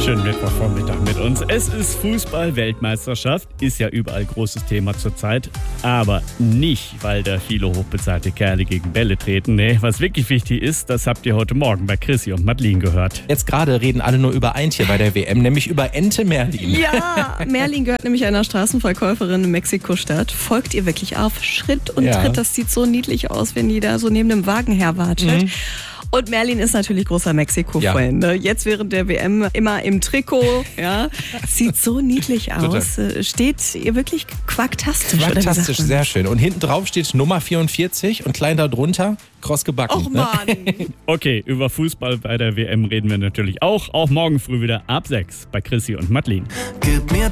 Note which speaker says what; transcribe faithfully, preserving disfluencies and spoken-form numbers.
Speaker 1: Schönen Mittwochvormittag mit uns. Es ist Fußball-Weltmeisterschaft, ist ja überall großes Thema zurzeit. Aber nicht, weil da viele hochbezahlte Kerle gegen Bälle treten. Nee, was wirklich wichtig ist, das habt ihr heute Morgen bei Chrissy und Madeline gehört.
Speaker 2: Jetzt gerade reden alle nur über ein Tier bei der W M, nämlich über Ente Merlin.
Speaker 3: Ja, Merlin gehört nämlich einer Straßenverkäuferin in Mexiko-Stadt. Folgt ihr wirklich auf Schritt und
Speaker 2: Ja.
Speaker 3: Tritt. Das sieht so niedlich aus, wenn die da so neben dem Wagen herwatschelt. Mhm. Und Merlin ist natürlich großer Mexiko-Fan. Ja. Ne? Jetzt während der W M immer im Trikot. Ja. Sieht so niedlich aus. Total. Steht ihr wirklich quacktastisch.
Speaker 2: Quacktastisch, sehr schön. Und hinten drauf steht Nummer vierundvierzig und klein darunter kross gebacken.
Speaker 3: Och Mann.
Speaker 1: Ne? Okay, über Fußball bei der W M reden wir natürlich auch. Auch morgen früh wieder ab sechs bei Chrissy und Madeline.
Speaker 4: Gib mir